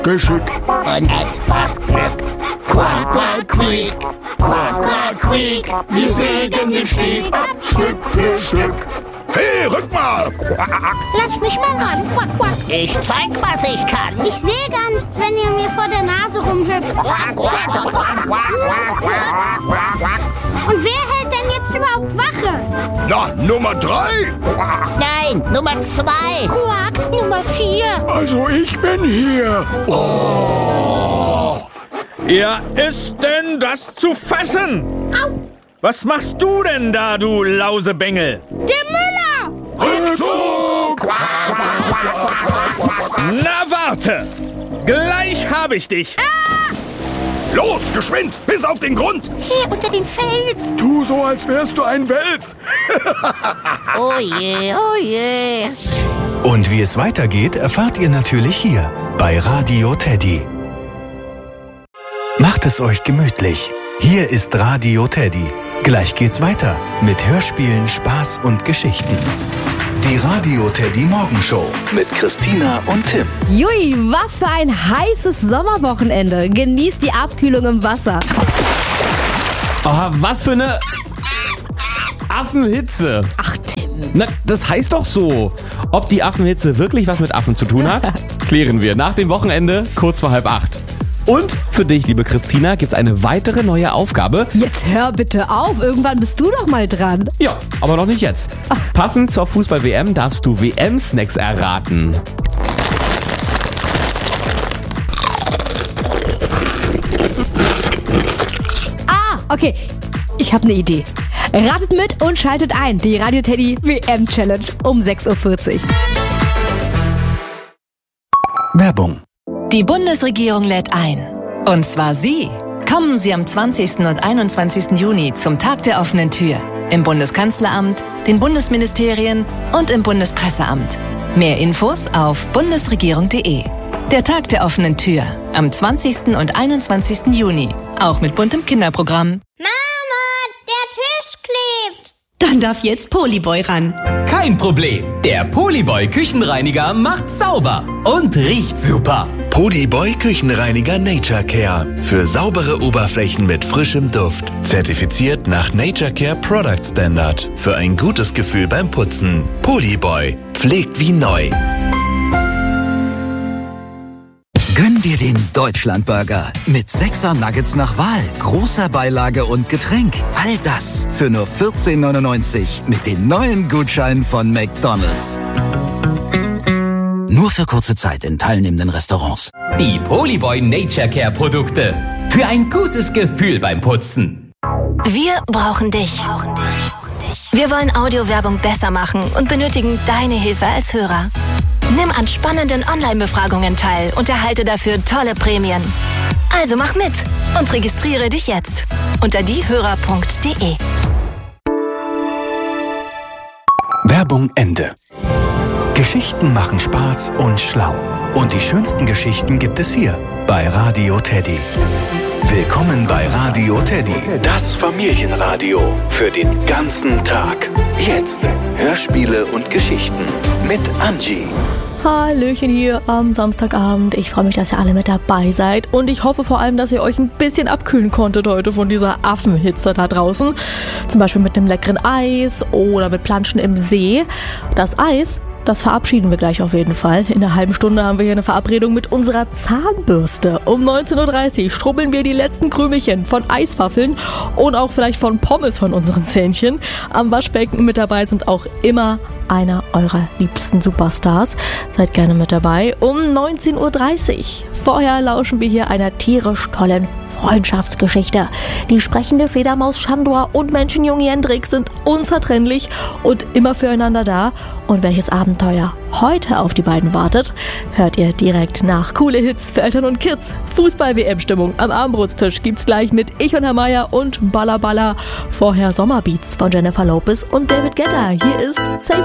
Geschick und etwas Glück. Quack, quack, quiek, quack, quack, quiek. Wir sägen den Steg ab, Stück für Stück. Hey, rück mal! Quack. Lass mich mal ran. Quack, quack. Ich zeig, was ich kann. Ich sehe gar nichts, wenn ihr mir vor der Nase rumhüpft. Quack, quack, quack, quack, quack, quack, quack, quack. Und wer hält denn jetzt überhaupt Wache? Na, Nummer 3. Quack. Nein, Nummer 2. Quack, Nummer 4. Also ich bin hier. Oh. Ja, ist denn das zu fassen? Au! Was machst du denn da, du Lausebengel? Der Müller! Rückzug! Quack, quack, quack, quack. Na warte! Gleich hab ich dich! Los, geschwind, bis auf den Grund. Hier unter den Fels. Tu so, als wärst du ein Wels. Oh je, oh je. Und wie es weitergeht, erfahrt ihr natürlich hier bei Radio Teddy. Macht es euch gemütlich. Hier ist Radio Teddy. Gleich geht's weiter mit Hörspielen, Spaß und Geschichten. Die Radio Teddy Morgenshow mit Christina und Tim. Jui, was für ein heißes Sommerwochenende. Genießt die Abkühlung im Wasser. Oh, was für eine Affenhitze. Ach, Tim. Na, das heißt doch so. Ob die Affenhitze wirklich was mit Affen zu tun hat, klären wir nach dem Wochenende kurz vor 7:30. Und für dich, liebe Christina, gibt's eine weitere neue Aufgabe. Jetzt hör bitte auf, irgendwann bist du doch mal dran. Ja, aber noch nicht jetzt. Passend zur Fußball-WM darfst du WM-Snacks erraten. Okay, ich habe eine Idee. Ratet mit und schaltet ein. Die Radio Teddy WM Challenge um 6:40 Uhr. Werbung. Die Bundesregierung lädt ein. Und zwar Sie. Kommen Sie am 20. und 21. Juni zum Tag der offenen Tür. Im Bundeskanzleramt, den Bundesministerien und im Bundespresseamt. Mehr Infos auf bundesregierung.de. Der Tag der offenen Tür. Am 20. und 21. Juni. Auch mit buntem Kinderprogramm. Mama, der Tisch klebt. Dann darf jetzt Polyboy ran. Kein Problem. Der Polyboy Küchenreiniger macht sauber und riecht super. Polyboy Küchenreiniger Nature Care. Für saubere Oberflächen mit frischem Duft. Zertifiziert nach Nature Care Product Standard. Für ein gutes Gefühl beim Putzen. Polyboy. Pflegt wie neu. Gönn dir den Deutschlandburger mit 6er Nuggets nach Wahl, großer Beilage und Getränk. All das für nur 14,99 mit den neuen Gutscheinen von McDonald's. Nur für kurze Zeit in teilnehmenden Restaurants. Die Polyboy Nature Care Produkte. Für ein gutes Gefühl beim Putzen. Wir brauchen dich. Wir wollen Audiowerbung besser machen und benötigen deine Hilfe als Hörer. Nimm an spannenden Online-Befragungen teil und erhalte dafür tolle Prämien. Also mach mit und registriere dich jetzt unter diehörer.de. Werbung Ende. Geschichten machen Spaß und schlau. Und die schönsten Geschichten gibt es hier bei Radio Teddy. Willkommen bei Radio Teddy, das Familienradio für den ganzen Tag. Jetzt Hörspiele und Geschichten mit Angie. Hallöchen hier am Samstagabend. Ich freue mich, dass ihr alle mit dabei seid. Und ich hoffe vor allem, dass ihr euch ein bisschen abkühlen konntet heute von dieser Affenhitze da draußen. Zum Beispiel mit einem leckeren Eis oder mit Planschen im See. Das Eis, das verabschieden wir gleich auf jeden Fall. In einer halben Stunde haben wir hier eine Verabredung mit unserer Zahnbürste. Um 19:30 Uhr strubbeln wir die letzten Krümelchen von Eiswaffeln und auch vielleicht von Pommes von unseren Zähnchen. Am Waschbecken mit dabei sind auch immer einer eurer liebsten Superstars. Seid gerne mit dabei. Um 19:30 Uhr. Vorher lauschen wir hier einer tierisch tollen Freundschaftsgeschichte. Die sprechende Fledermaus Chandor und Menschenjunge Hendrik sind unzertrennlich und immer füreinander da. Und welches Abenteuer heute auf die beiden wartet, hört ihr direkt nach. Coole Hits für Eltern und Kids. Fußball-WM-Stimmung am Abendbrotstisch gibt's gleich mit Ich und Herr Meier und Balla Balla. Vorher Sommerbeats von Jennifer Lopez und David Guetta. Hier ist Safe